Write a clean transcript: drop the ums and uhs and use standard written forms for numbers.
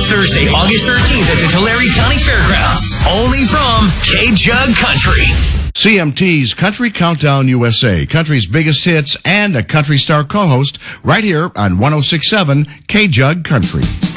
Thursday, August 13th at the Tulare County Fairgrounds. Only from K-Jug Country. CMT's Country Countdown USA, country's biggest hits and a country star co-host right here on 106.7 K-Jug Country.